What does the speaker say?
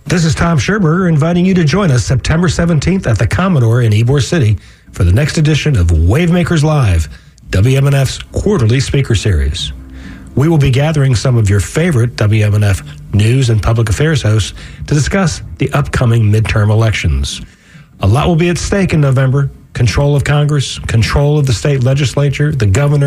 This is Tom Scherberger inviting you to join us September 17th at the Commodore in Ybor City for the next edition of Wavemakers Live, WMNF's quarterly speaker series. We will be gathering some of your favorite WMNF news and public affairs hosts to discuss the upcoming midterm elections. A lot will be at stake in November. Control of Congress, control of the state legislature, the governor,